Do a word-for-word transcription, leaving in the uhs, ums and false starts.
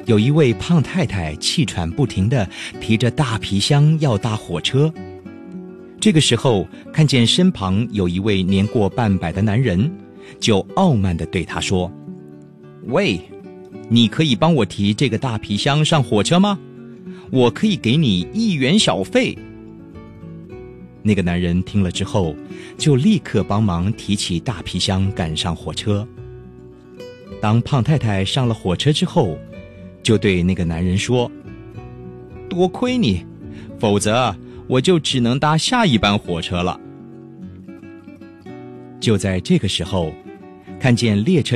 有一位胖太太气喘不停地提着大皮箱要搭火车。这个时候看见身旁有一位年过半百的男人，就傲慢地对他说：喂，你可以帮我提这个大皮箱上火车吗？我可以给你一元小费。那个男人听了之后，就立刻帮忙提起大皮箱赶上火车。当胖太太上了火车之后，就对那个男人说：多亏你，否则我就只能搭下一班火车了。就在这个时候，看见列车